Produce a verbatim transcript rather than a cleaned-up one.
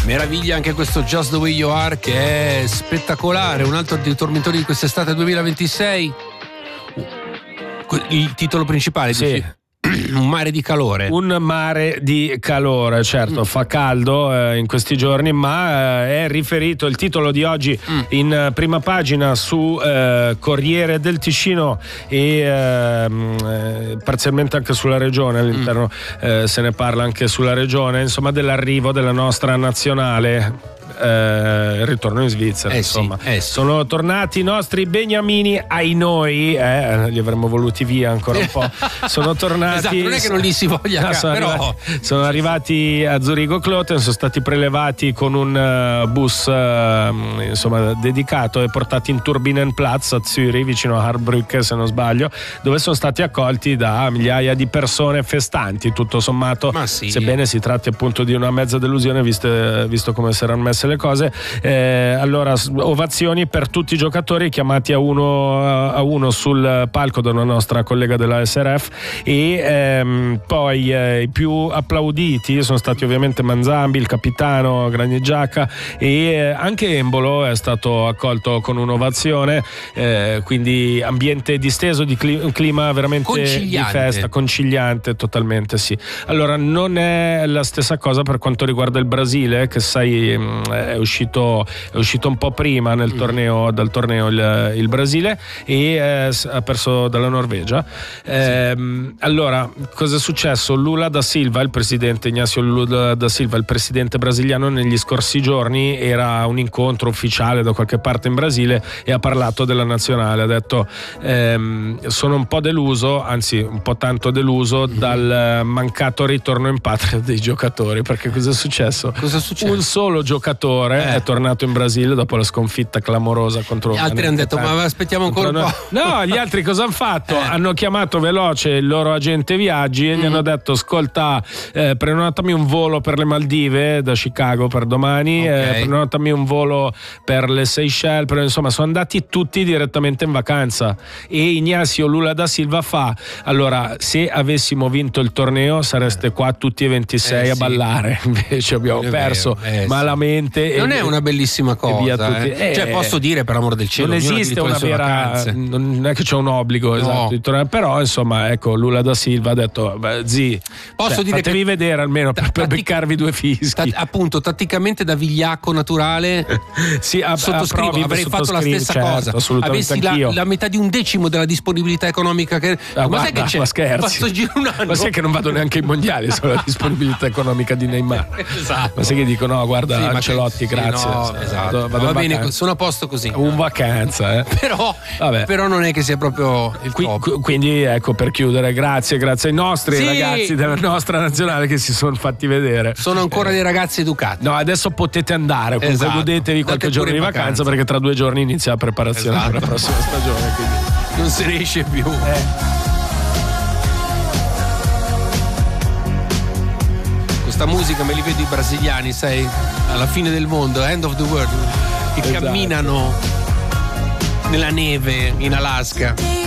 Meraviglia anche questo Just the Way You Are, che è spettacolare, un altro dei tormentori di quest'estate duemilaventisei. Il titolo principale, sì. dici? Un mare di calore. Un mare di calore, certo, mm. fa caldo eh, in questi giorni, ma eh, è riferito il titolo di oggi mm. in eh, prima pagina su eh, Corriere del Ticino e eh, parzialmente anche sulla regione, all'interno mm. eh, se ne parla anche sulla regione, insomma, dell'arrivo della nostra nazionale. Eh, ritorno in Svizzera, eh insomma sì, eh sì. Sono tornati i nostri beniamini, ai noi eh, li avremmo voluti via ancora un po'. Sono tornati, esatto, non è che non li si voglia, no, ca- sono, però... arrivati, sono arrivati a Zurigo-Kloten, sono stati prelevati con un uh, bus uh, insomma dedicato e portati in Turbinenplatz a Zürich, vicino a Harbrücke se non sbaglio, dove sono stati accolti da migliaia di persone festanti, tutto sommato. Ma sì. Sebbene si tratti appunto di una mezza delusione, viste, visto come si erano messe le cose. Eh, allora, ovazioni per tutti i giocatori chiamati a uno a uno sul palco da una nostra collega della S R F, e ehm, poi eh, i più applauditi sono stati ovviamente Manzambi, il capitano Granit Xhaka, e eh, anche Embolo è stato accolto con un'ovazione, eh, quindi ambiente disteso, di cli- un clima veramente di festa, conciliante totalmente, sì. Allora, non è la stessa cosa per quanto riguarda il Brasile, che sai è uscito è uscito un po' prima nel torneo dal torneo il, il Brasile, e eh, ha perso dalla Norvegia. Eh, sì. Allora, cosa è successo? Lula da Silva, il presidente Ignacio Lula da Silva, il presidente brasiliano, negli scorsi giorni era a un incontro ufficiale da qualche parte in Brasile e ha parlato della nazionale. Ha detto ehm, sono un po' deluso, anzi un po' tanto deluso mm-hmm. dal mancato ritorno in patria dei giocatori, perché cosa è successo? Cosa è successo? Un solo giocatore eh. è tornato in Brasile dopo la sconfitta clamorosa contro gli altri hanno detto ma aspettiamo ancora un po'. No, gli altri cosa hanno fatto? Eh. Hanno chiamato veloce il loro agente viaggi e mm. gli hanno detto ascolta, eh, prenotami un volo per le Maldive da Chicago per domani, okay. eh, prenotami un volo per le Seychelles, per, insomma sono andati tutti direttamente in vacanza. E Ignacio Lula da Silva fa: allora, se avessimo vinto il torneo sareste qua tutti e ventisei eh, a sì. ballare, invece abbiamo è perso vero, eh, malamente. Sì. Non e, è una bellissima cosa, eh. Eh, cioè posso dire, per amor del cielo, non esiste una vera, non è che c'è un obbligo, no. esatto, però insomma ecco, Lula da Silva ha detto beh, zi, posso cioè, dire fatevi che vedere almeno per, per beccarvi due fischi, tat- appunto tatticamente da vigliacco naturale sì, a, sottoscrivo, a avrei fatto la stessa certo, cosa, avessi la, la metà di un decimo della disponibilità economica che ah, ma guarda, sai che c'è? Ma scherzi, un anno. Ma sai che non vado neanche ai mondiali solo la disponibilità economica di Neymar, esatto. Ma sai che dico no guarda sì, Ancelotti che, grazie sì, no, esatto. Vado, vado va bene, sono a posto così, un vacanza eh. però, però non è che sia proprio il Qui, top. Quindi ecco, per chiudere, grazie grazie ai nostri sì. ragazzi della nostra nazionale che si sono fatti vedere, sono ancora eh. dei ragazzi educati. No, adesso potete andare, comunque esatto. godetevi qualche giorno di vacanza, vacanza perché tra due giorni inizia la preparazione esatto. per la prossima stagione, quindi non se ne esce più eh. Questa musica me li vedo i brasiliani, sai, alla fine del mondo, end of the world, che esatto. camminano nella neve in Alaska.